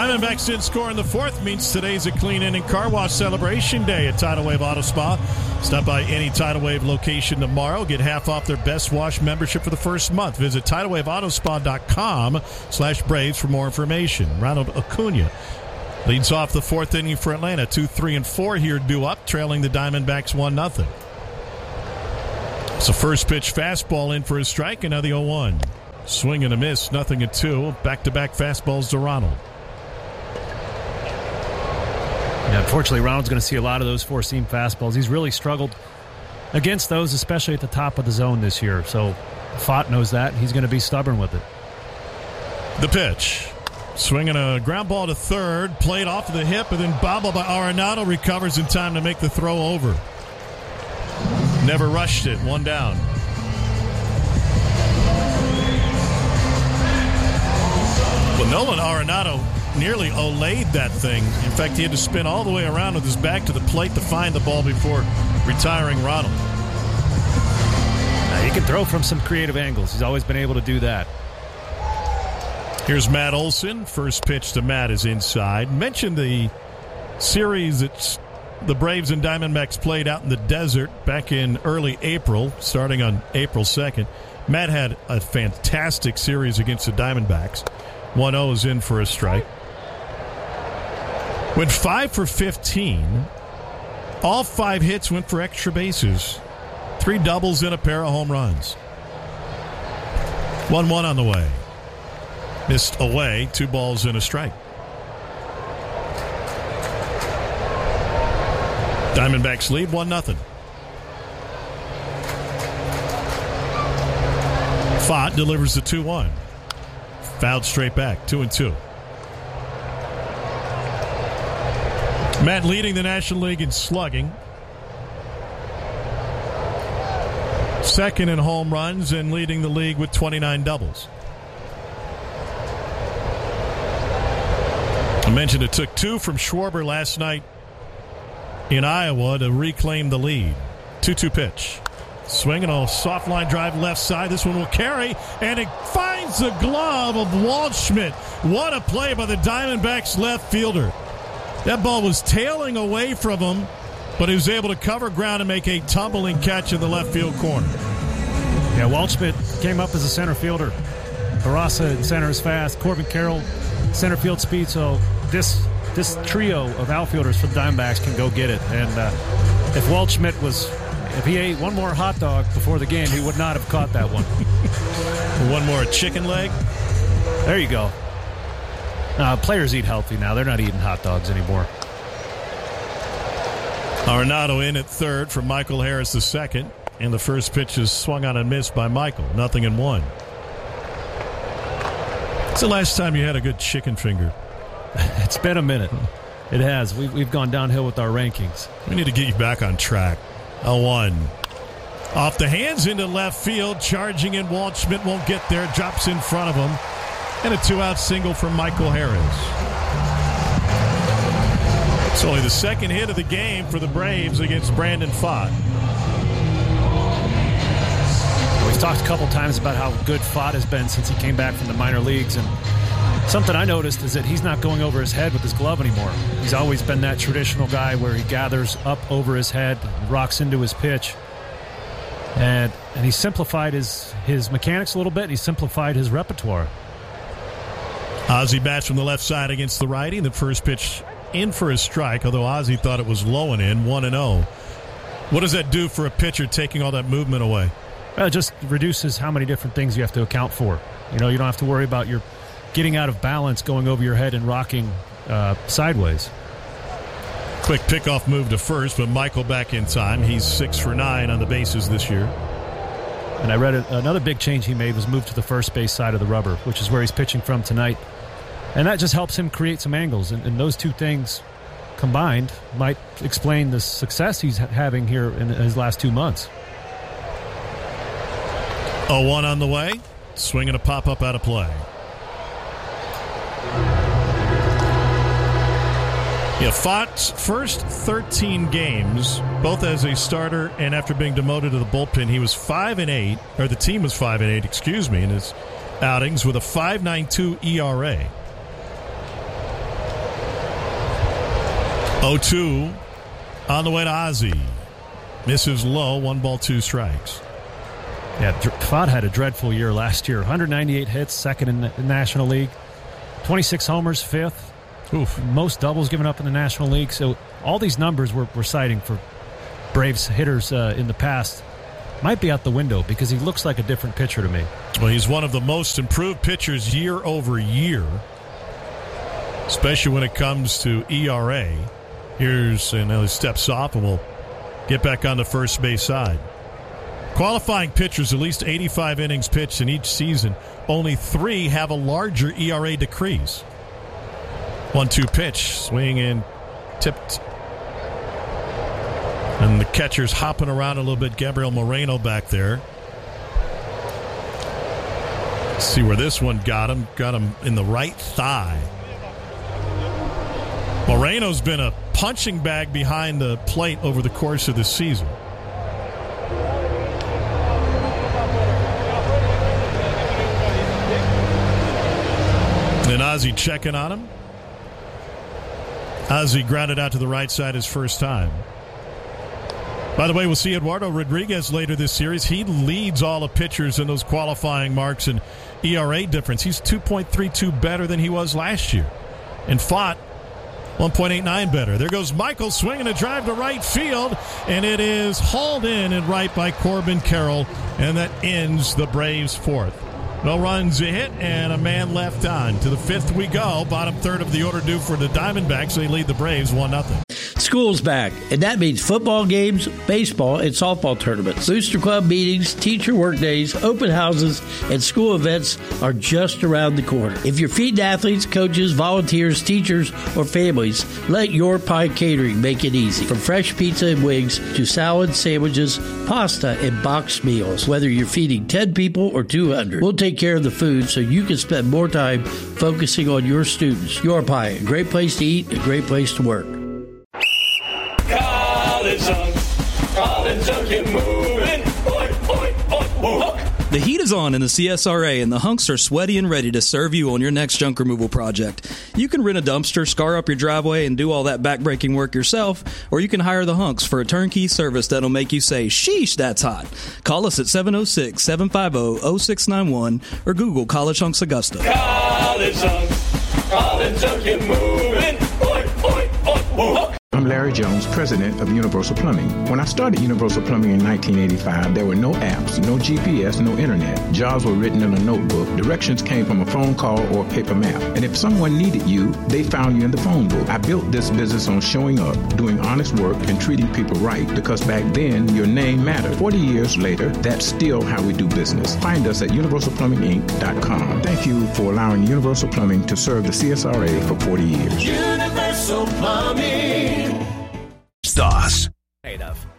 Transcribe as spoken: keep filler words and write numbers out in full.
Diamondbacks didn't score in the fourth means today's a clean inning car wash celebration day at Tidal Wave Auto Spa. Stop by any Tidal Wave location tomorrow. Get half off their Best Wash membership for the first month. Visit tidal wave auto spa dot com slash Braves for more information. Ronald Acuna leads off the fourth inning for Atlanta. Two, three, and four here due up, trailing the Diamondbacks one nothing. It's a first pitch fastball in for a strike, and now the oh one. Swing and a miss, nothing at two. Back-to-back fastballs to Ronald. Yeah, unfortunately, Ronald's going to see a lot of those four-seam fastballs. He's really struggled against those, especially at the top of the zone this year. So Fott knows that. He's going to be stubborn with it. The pitch. Swinging a ground ball to third. Played off of the hip, and then bobbled by Arenado. Recovers in time to make the throw over. Never rushed it. One down. Well, Nolan Arenado nearly olayed that thing. In fact, he had to spin all the way around with his back to the plate to find the ball before retiring Ronald. Now, he can throw from some creative angles. He's always been able to do that. Here's Matt Olson. First pitch to Matt is inside. Mentioned the series that the Braves and Diamondbacks played out in the desert back in early April, starting on April second. Matt had a fantastic series against the Diamondbacks. one oh is in for a strike. Went five for fifteen. All five hits went for extra bases. Three doubles and a pair of home runs. one one on the way. Missed away. Two balls and a strike. Diamondbacks lead one nothing. Fott delivers the two one. Fouled straight back, two and two. Matt leading the National League in slugging. Second in home runs and leading the league with twenty-nine doubles. I mentioned it took two from Schwarber last night in Iowa to reclaim the lead. two two pitch. Swinging a soft line drive left side. This one will carry, and it finds the glove of Waldschmidt. What a play by the Diamondbacks left fielder. That ball was tailing away from him, but he was able to cover ground and make a tumbling catch in the left field corner. Yeah, Waldschmidt came up as a center fielder. Barraza in center is fast. Corbin Carroll, center field speed. So this this trio of outfielders for the Diamondbacks can go get it. And uh, if Waldschmidt was... If he ate one more hot dog before the game, he would not have caught that one. One more chicken leg? There you go. Uh, players eat healthy now. They're not eating hot dogs anymore. Arenado in at third for Michael Harris the second. And the first pitch is swung on and missed by Michael. Nothing in one. When's the last time you had a good chicken finger? It's been a minute. It has. We've, we've gone downhill with our rankings. We need to get you back on track. A one. Off the hands into left field. Charging in. Waldschmidt won't get there. Drops in front of him. And a two-out single from Michael Harris. It's only the second hit of the game for the Braves against Brandon Pfaadt. We've talked a couple times about how good Pfaadt has been since he came back from the minor leagues. And something I noticed is that he's not going over his head with his glove anymore. He's always been that traditional guy where he gathers up over his head, rocks into his pitch. And and he simplified his, his mechanics a little bit. He simplified his repertoire. Ozzie bats from the left side against the righty. The first pitch in for a strike, although Ozzie thought it was low and in, one and oh. What does that do for a pitcher taking all that movement away? Well, it just reduces how many different things you have to account for. You know, you don't have to worry about your getting out of balance, going over your head and rocking uh, sideways. Quick pickoff move to first, but Michael back in time. He's six for nine on the bases this year. And I read it, another big change he made was move to the first base side of the rubber, which is where he's pitching from tonight. And that just helps him create some angles. And, and those two things combined might explain the success he's ha- having here in his last two months. oh one on the way. Swinging a pop-up out of play. Yeah, Fott's first thirteen games, both as a starter and after being demoted to the bullpen, he was five and eight, or the team was five and eight, excuse me, in his outings with a five point nine two E R A. oh two on the way to Ozzie. Misses low, one ball, two strikes. Yeah, Pfaadt had a dreadful year last year. one hundred ninety-eight hits, second in the National League. twenty-six homers, fifth. Oof. Most doubles given up in the National League. So all these numbers we're, we're citing for Braves hitters uh, in the past might be out the window because he looks like a different pitcher to me. Well, he's one of the most improved pitchers year over year, especially when it comes to E R A. Here's, and he steps off, and we'll get back on the first base side. Qualifying pitchers, at least eighty-five innings pitched in each season. Only three have a larger E R A decrease. one two pitch, swing and tipped. And the catcher's hopping around a little bit. Gabriel Moreno back there. Let's see where this one got him. Got him in the right thigh. Moreno's been a punching bag behind the plate over the course of the season. And Ozzie checking on him. Ozzie grounded out to the right side his first time. By the way, we'll see Eduardo Rodriguez later this series. He leads all the pitchers in those qualifying marks and E R A difference. He's two point three two better than he was last year. And Pfaadt, one point eight nine better. There goes Michael swinging a drive to right field, and it is hauled in and right by Corbin Carroll, and that ends the Braves' fourth. No runs, a hit, and a man left on. To the fifth we go. Bottom third of the order due for the Diamondbacks. They lead the Braves one nothing. School's back, and that means football games, baseball, and softball tournaments. Booster Club meetings, teacher work days, open houses, and school events are just around the corner. If you're feeding athletes, coaches, volunteers, teachers, or families, let Your Pie Catering make it easy. From fresh pizza and wings to salads, sandwiches, pasta, and boxed meals. Whether you're feeding ten people or two hundred, we'll take care of the food so you can spend more time focusing on your students. Your Pie, a great place to eat, a great place to work. College Hunks, College Hunk, get moving. Oink, oink, oink, oink. The heat is on in the C S R A, and the Hunks are sweaty and ready to serve you on your next junk removal project. You can rent a dumpster, scar up your driveway, and do all that backbreaking work yourself, or you can hire the Hunks for a turnkey service that'll make you say, sheesh, that's hot. Call us at seven oh six, seven five oh, oh six nine one or Google College Hunks Augusta. College Hunks, College Hunk, get moving. Oink, oink, oink, oink. I'm Larry Jones, president of Universal Plumbing. When I started Universal Plumbing in nineteen eighty-five, there were no apps, no G P S, no internet. Jobs were written in a notebook. Directions came from a phone call or a paper map. And if someone needed you, they found you in the phone book. I built this business on showing up, doing honest work, and treating people right, because back then, your name mattered. forty years later, that's still how we do business. Find us at universal plumbing inc dot com. Thank you for allowing Universal Plumbing to serve the C S R A for forty years. Universal Plumbing. Stars. Enough.